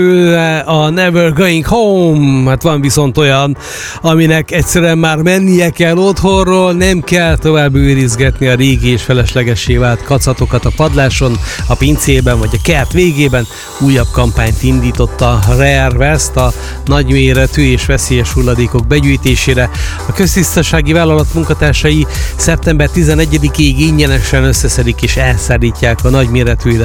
A Never Going Home, hát van viszont olyan, aminek egyszerűen már mennie kell otthonról, nem kell tovább őrizgetni a régi és feleslegessé vált kacatokat a padláson, a pincében vagy a kert végében. Újabb kampányt indított a Rare West a nagyméretű és veszélyes hulladékok begyűjtésére. A köztisztasági vállalat munkatársai szeptember 11-ig ingyenesen összeszedik és elszállítják a nagyméretű,